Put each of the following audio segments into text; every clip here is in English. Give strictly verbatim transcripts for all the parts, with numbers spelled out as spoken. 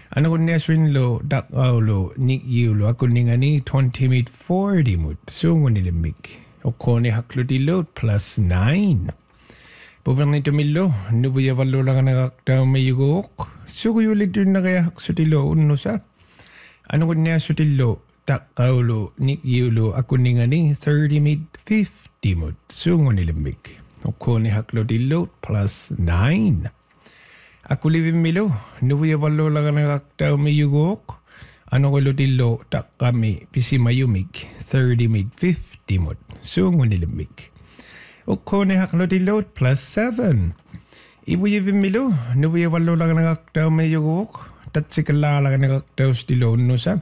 Ano kun nesrin lo dak aulo nik yulo akuningani twenty mid forty mut sungo nilimik. Okone hakludi lo plus nine. Puvanito milo nubuya valo lang nakakta mayugok. Sugo yulit dun na kaya haksutilo unusa. Ano kun nesutilo dak aulo nik yulo akuningani thirty mid fifty mut sungo nilimik. Okone hakludi lo plus nine. Aku living milo, nubuya valo lang nakakta mayugok. Ano ko lutilo tak kami pisi mayumik thirty mid fifty mut sungo nilimik. Okone haklutilo plus seven. Ibu living milo, nubuya valo lang nakakta mayugok. Tatsikala lang nakakta stilo nusa.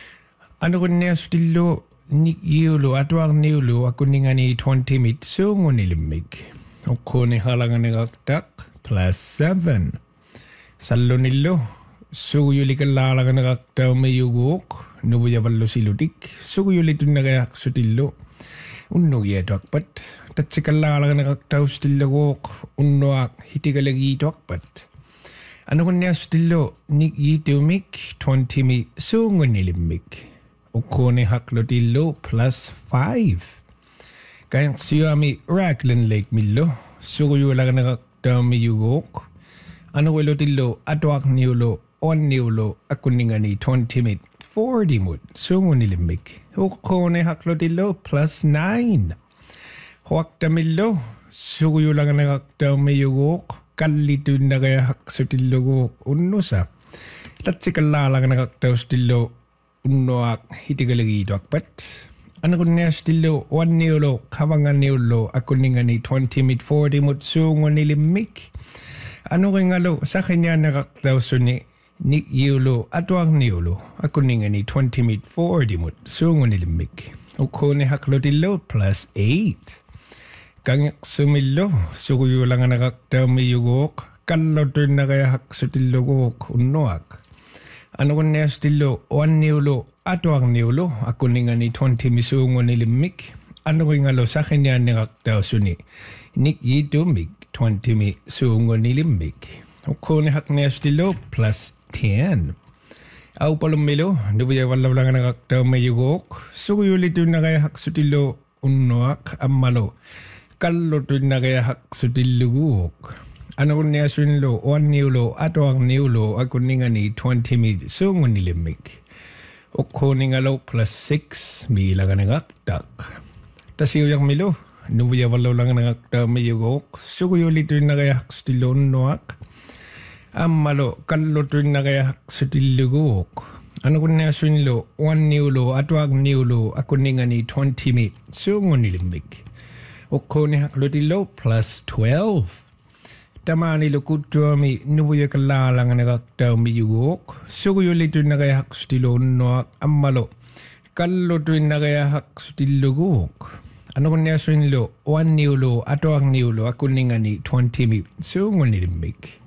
Ano ko niya stilo nik yulo atwang niulo ako ningani twenty mid sungo nilimik. Okone halang nakakta plus seven. Sallo nilo, suguyuli ka lalang nakaktaw may yugok, nubuya valo silutik, suguyuli dun nakayak sutilo. Unno yeto akpat, tatsi ka lalang nakaktaw stilagok, unno ak hitikalagi ito akpat. Ano kun niya stilo, nik yitumik, twenty mi sungo nilimik. Ukone haklotilo plus five. Kayang siyami Raglan Lake milo, suguyuli ka nakaktaw may yugok. Ano ko lutilo atwak niulo on niulo akuningani twenty mid forty mut sungo nilimik. Ukone haklotilo plus nine. Huwag tamilo suguyo lang nakakta mayugok kalito na kaya haksutilo gok unusa. Tatsikala lang nakakta stilo unuak hitigalagi akpat. Ano ko niya stilo one niulo kawangan niulo akuningani twenty mid forty mut sungo nilimik. Ano kay ngalo sa kanya nakaktaw ni nik yulo atwang niulo ako ni twenty mid forty mut sungo nilimik. Ukone haklotilo plus eight. Kangyak sumilo suguyo lang nakaktaw mayugok kalotor na kaya haksutilo gok unuak. Ano ko niya stilo one niulo atwang niulo ako ni twenty mid sungo nilimik. Ano kay ngalo sa kanya nakaktaw ni nik yitumik twenty mi sungo nilimik. Ukone haknya stilo plus ten. Au palumilo, nubuya wala lang nakaktaw mayugok. Suguyulit na kaya haksutilo unuak amalo. Kalotun na kaya haksutilo guk. Ano kun niya sunlo, one niulo, ato ang niulo, ako ni twenty mi sungo nilimik. Ukone ngalo plus six, mi lang nakaktak. Tasiyo yung milo. Nubuya valo lang nakakta mayugok. Suguyo lito na kaya stilo nuak. Amalo kaloto na kaya stilo gok. Ano kun na sunlo one niulo atwag niulo ako ni twenty mi sungo nilimik. Ukone haklotilo plus twelve. Tama nilo kutwa mi nubuya kalalang nakakta mayugok. Suguyo lito na kaya stilo nuak. Amalo kaloto na kaya stilo gok. Ano kun niya sunlo, one niulo, ato ang niulo, ako ni twenty mi, sungo nilimik.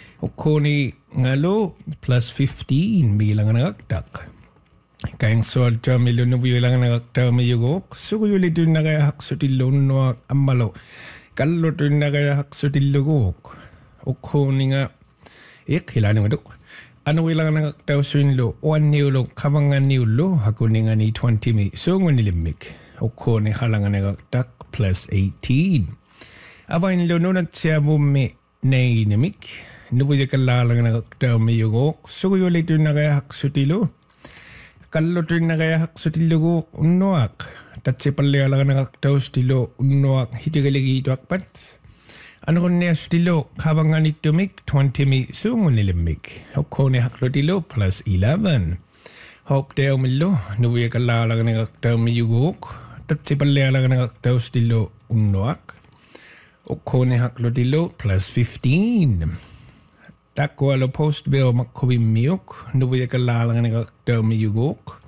Ukone ngalo, plus fifteen, bilang nakaktak. Kayang sol cha milo no bilang nakaktak mayugok, sugo yuli dun na kaya haksutilo no amalo, kalo dun na kaya haksutilo gok. Ukone nga, ik, hilanin mo duk. Ano bilang nakaktak sunlo, one niulo, kamangan niulo, ako ni twenty mi, sungo nilimik. Ukone halangan nakaktak plus eighteen. Abayin lo no natsya bumi na inamik. Nubuya kalalang nakaktaw mayugok. Suguyo lito na kaya haksutilo. Kalotor na kaya haksutilo gok unuak. Tatsi palaya lang nakaktaw stilo unuak hitigalagi ito akpat. Ano kun niya stilo kabangan ito mik twenty mi sungo nilimik. Ukone haklotilo plus eleven. Hop deo milo nubuya kalalang nakaktaw mayugok. Tatsi palaya lang nakaktaw stilo unuak. Ukone haklotilo plus fifteen. Dako alo post bill makobi miyok. Nubuya kalalang nakaktaw mayugok.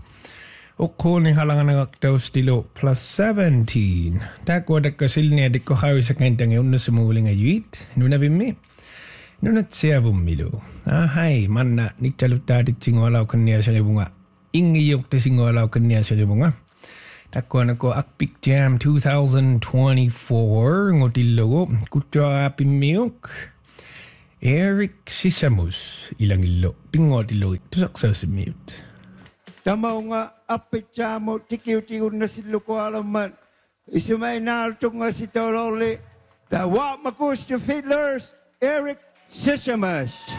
Ukone halangan nakaktaw stilo plus seventeen. Dako dakasil niya diko hawi sa kantang yun na sumuling ayuit. Nunabi mi. Nunat siya bumilo. Ahay, man na nitsalutati singolaw kanya sa ribunga. Ingiyok te singolaw kanya sa ribunga. Tako na ko Akpik Jam twenty twenty-four ngotilo ko kutwa apimiyok. Eric Sisamus ilang ilo pingot ilo tusaksa si mute. Tamaw nga apitsa mo tikiw-tiw na si Luko alaman. Isumay naltong nga si Toroli. Tawa makus to Fiddlers, Eric Sisamus.